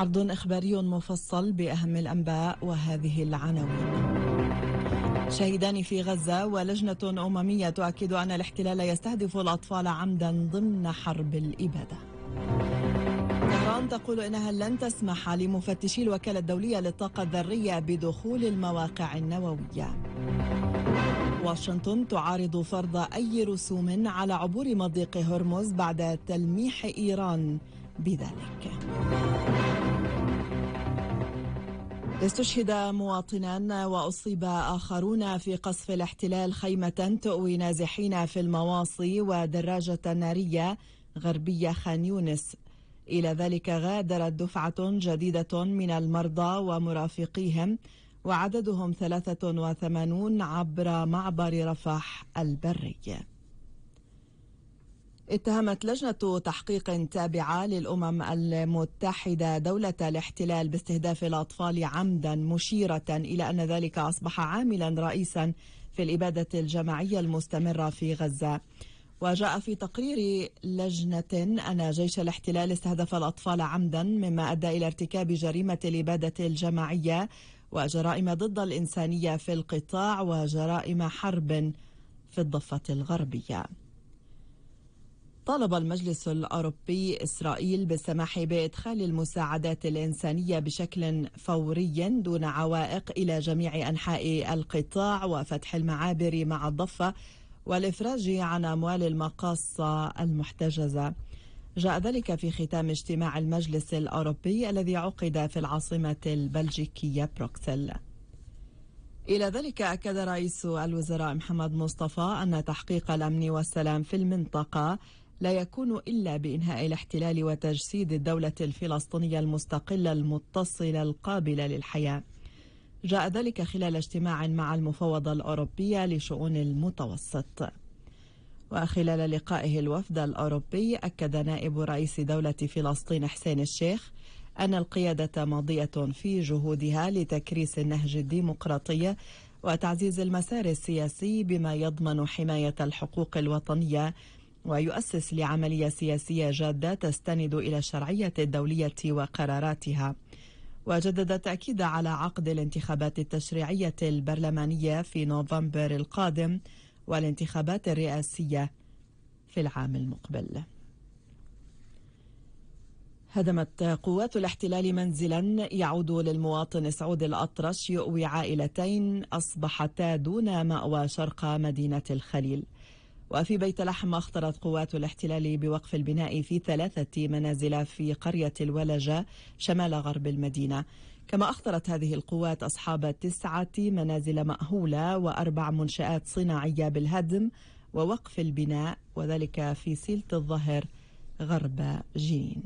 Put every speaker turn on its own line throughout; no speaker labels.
عرض إخباري مفصل بأهم الأنباء وهذه العناوين. شهيدان في غزة ولجنة أممية تؤكد أن الاحتلال يستهدف الأطفال عمدا ضمن حرب الإبادة. طهران تقول إنها لن تسمح لمفتشي الوكالة الدولية للطاقة الذرية بدخول المواقع النووية. واشنطن تعارض فرض أي رسوم على عبور مضيق هرمز بعد تلميح إيران بذلك. استشهد مواطنان وأصيب آخرون في قصف الاحتلال خيمة تؤوي نازحين في المواصي ودراجة نارية غربية خان يونس. إلى ذلك غادرت دفعة جديدة من المرضى ومرافقيهم وعددهم 83 عبر معبر رفح البري. اتهمت لجنة تحقيق تابعة للأمم المتحدة دولة الاحتلال باستهداف الأطفال عمدا، مشيرة إلى أن ذلك أصبح عاملا رئيسا في الإبادة الجماعية المستمرة في غزة. وجاء في تقرير لجنة أن جيش الاحتلال استهدف الأطفال عمدا، مما أدى إلى ارتكاب جريمة الإبادة الجماعية وجرائم ضد الإنسانية في القطاع وجرائم حرب في الضفة الغربية. طالب المجلس الأوروبي إسرائيل بالسماح بإدخال المساعدات الإنسانية بشكل فوري دون عوائق إلى جميع أنحاء القطاع وفتح المعابر مع الضفة والإفراج عن أموال المقاصة المحتجزة. جاء ذلك في ختام اجتماع المجلس الأوروبي الذي عقد في العاصمة البلجيكية بروكسل. إلى ذلك أكد رئيس الوزراء محمد مصطفى أن تحقيق الأمن والسلام في المنطقة لا يكون إلا بإنهاء الاحتلال وتجسيد الدولة الفلسطينية المستقلة المتصلة القابلة للحياة. جاء ذلك خلال اجتماع مع المفوضة الأوروبية لشؤون المتوسط. وخلال لقائه الوفد الأوروبي أكد نائب رئيس دولة فلسطين حسين الشيخ أن القيادة ماضية في جهودها لتكريس النهج الديمقراطي وتعزيز المسار السياسي بما يضمن حماية الحقوق الوطنية ويؤسس لعملية سياسية جادة تستند إلى الشرعية الدولية وقراراتها. وجدد التأكيد على عقد الانتخابات التشريعية البرلمانية في نوفمبر القادم والانتخابات الرئاسية في العام المقبل. هدمت قوات الاحتلال منزلا يعود للمواطن سعود الأطرش يؤوي عائلتين أصبحتا دون مأوى شرق مدينة الخليل. وفي بيت لحم أخطرت قوات الاحتلال بوقف البناء في 3 منازل في قرية الولجة شمال غرب المدينة. كما أخطرت هذه القوات أصحاب 9 منازل مأهولة و4 منشآت صناعية بالهدم ووقف البناء، وذلك في سيلة الظهر غرب جنين.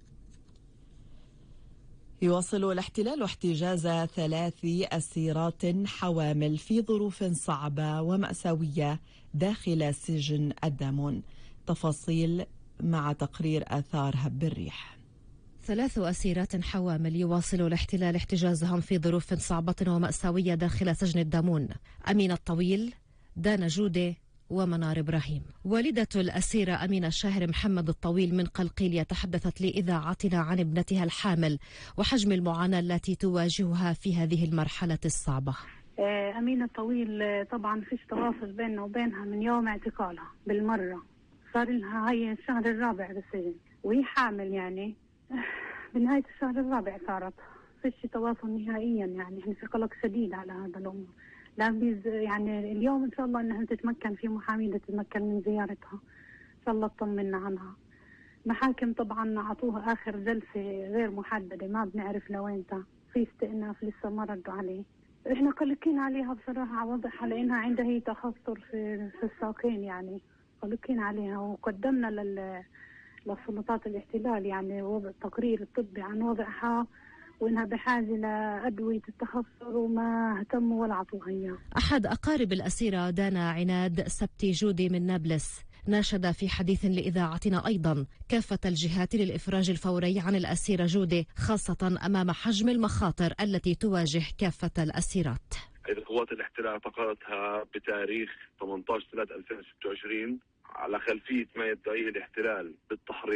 يواصل الاحتلال احتجاز 3 أسيرات حوامل في ظروف صعبة ومأساوية داخل سجن الدامون. تفاصيل مع تقرير آثار هب الريح.
3 أسيرات حوامل يواصل الاحتلال احتجازهم في ظروف صعبة ومأساوية داخل سجن الدامون. أمين الطويل، دانا جودة، ومنار إبراهيم. والدة الأسيرة أمينة الشاهر محمد الطويل من قلقيلية تحدثت لإذاعتنا عن ابنتها الحامل وحجم المعاناة التي تواجهها في هذه المرحلة الصعبة.
أمينة الطويل طبعا فيش تواصل بيننا وبينها من يوم اعتقالها بالمرة، صار لها هاي الشهر الرابع بالسجن وهي حامل، يعني بنهاية الشهر الرابع صارت فيش تواصل نهائيا. يعني احنا في قلق شديد على هذا الأمر. يعني اليوم إن شاء الله أنها تتمكن في محامية تتمكن من زيارتها، إن شاء الله تطمنا عنها. محاكم طبعا أعطوها آخر جلسة غير محددة، ما بنعرف لوينتا، في استئناف لسه ما ردوا عليه. إحنا قلقين عليها بصراحة، واضح لأنها عندها هي تخثر في الساقين، يعني قلقين عليها. وقدمنا لسلطات الاحتلال يعني وضع تقرير الطبي عن وضعها وإنها بحاجة لأدوية التخثر وما اهتموا ولا عطوها إياه.
أحد أقارب الأسيرة دانا عناد سبتي جودي من نابلس ناشد في حديث لإذاعتنا أيضا كافة الجهات للإفراج الفوري عن الأسيرة جودي، خاصة أمام حجم المخاطر التي تواجه كافة الأسيرات.
قوات الاحتلال اعتقلتها بتاريخ 18/3/2026 على خلفية ما يدعيه الاحتلال بالتحريض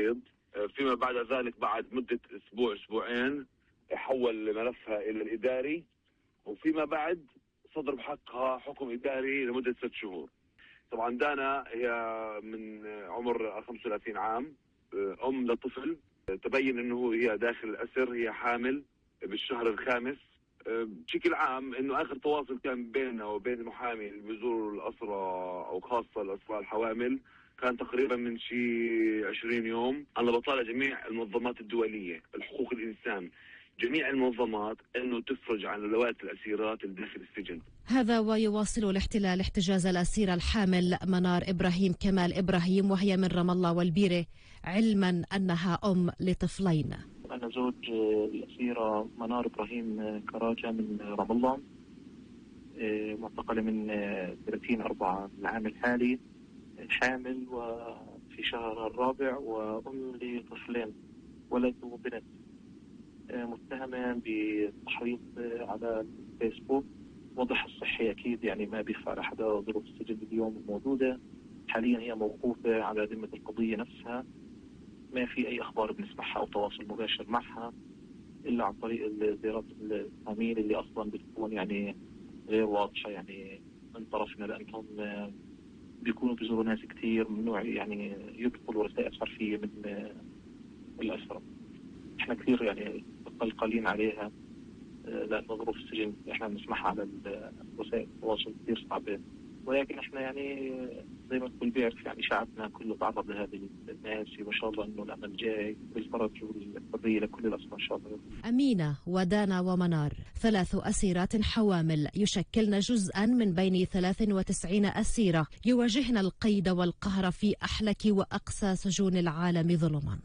فيما بعد ذلك بعد مدة أسبوعين حول ملفها إلى الإداري، وفيما بعد صدر بحقها حكم إداري لمدة 6 شهور. طبعا دانا هي من عمر 35 عام، أم لطفل. تبين أنه هي داخل الأسر، هي حامل بالشهر الخامس. بشكل عام أنه آخر تواصل كان بيننا وبين المحامي اللي بيزور الأسرى أو خاصة الأسرى الحوامل كان تقريبا من شيء 20 يوم. أنا بطالع جميع المنظمات الدولية الحقوق الإنسان، جميع المنظمات أنه تفرج عن لوائح الأسيرات اللي داخل السجن.
هذا ويواصل الاحتلال احتجاز الأسيرة الحامل منار إبراهيم كمال إبراهيم، وهي من رام الله والبيرة، علما أنها أم لطفلين.
أنا زوج الأسيرة منار إبراهيم كراجة من رام الله، معتقلة من 30/4 العام الحالي، حامل وفي شهر الرابع، وأم لطفلين ولد وبنت، متهمة بالتحريض على الفيسبوك. وضح الصحي أكيد يعني ما بيخفى على حدا، ظروف السجن اليوم موجودة. حاليا هي موقوفة على ذمة القضية نفسها، ما في أي أخبار بنسمعها أو تواصل مباشر معها إلا عن طريق زيارات التأمين اللي أصلا بتكون يعني غير واضحة يعني من طرفنا، لأنهم بيكونوا بيزوروا ناس كتير، ممنوع يعني يدخلوا رسائل حرفية من الأسرة. احنا كثير يعني قلقانين عليها، لأن ظروف السجن احنا بنسمعها على وسائل التواصل كثير صعبة، ولكن احنا يعني زي ما الكل بيعرف يعني شعبنا كله تعرض لهذه الناس. وما شاء الله انه الامل جاي بالفرج والحرية لكل الاسرى ان شاء الله.
أمينة ودانا ومنار 3 أسيرات حوامل يشكلن جزءا من بين 93 أسيرة يواجهن القيد والقهر في أحلك وأقسى سجون العالم ظلما.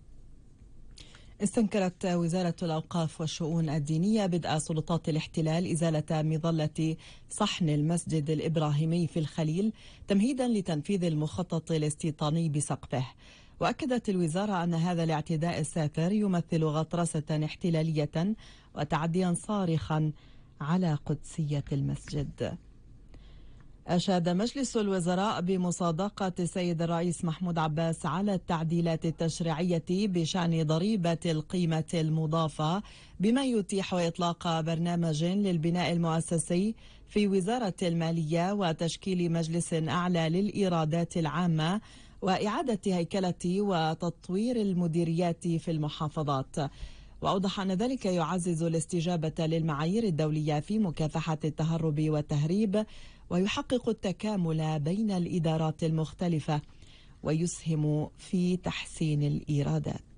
استنكرت وزارة الأوقاف والشؤون الدينية بدء سلطات الاحتلال إزالة مظلة صحن المسجد الإبراهيمي في الخليل تمهيدا لتنفيذ المخطط الاستيطاني بسقفه. وأكدت الوزارة أن هذا الاعتداء السافر يمثل غطرسة احتلالية وتعديا صارخا على قدسية المسجد. أشاد مجلس الوزراء بمصادقة السيد الرئيس محمود عباس على التعديلات التشريعية بشأن ضريبة القيمة المضافة، بما يتيح إطلاق برنامج للبناء المؤسسي في وزارة المالية وتشكيل مجلس أعلى للإيرادات العامة وإعادة هيكلة وتطوير المديريات في المحافظات. وأوضح أن ذلك يعزز الاستجابة للمعايير الدولية في مكافحة التهرب والتهريب، ويحقق التكامل بين الإدارات المختلفة، ويسهم في تحسين الإيرادات.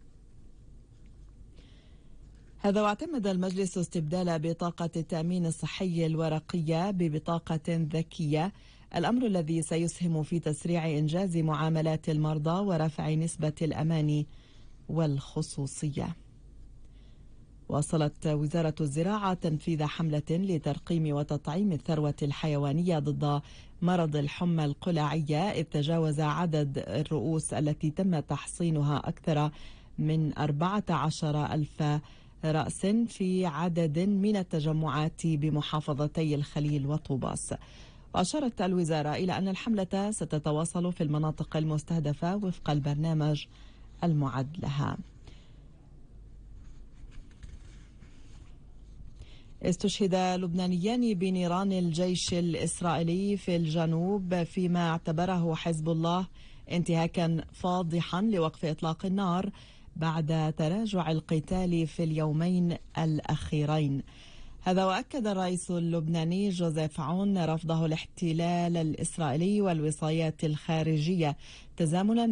هذا واعتمد المجلس استبدال بطاقة التأمين الصحي الورقية ببطاقة ذكية، الأمر الذي سيسهم في تسريع إنجاز معاملات المرضى ورفع نسبة الأمان والخصوصية. واصلت وزارة الزراعة تنفيذ حملة لترقيم وتطعيم الثروة الحيوانية ضد مرض الحمى القلعية، إذ تجاوز عدد الرؤوس التي تم تحصينها أكثر من 14,000 رأس في عدد من التجمعات بمحافظتي الخليل وطوباس. وأشارت الوزارة إلى أن الحملة ستتواصل في المناطق المستهدفة وفق البرنامج المعد لها. استشهد لبنانيان بنيران الجيش الإسرائيلي في الجنوب، فيما اعتبره حزب الله انتهاكا فاضحا لوقف إطلاق النار بعد تراجع القتال في اليومين الأخيرين. هذا وأكد الرئيس اللبناني جوزيف عون رفضه الاحتلال الإسرائيلي والوصايات الخارجية تزامنا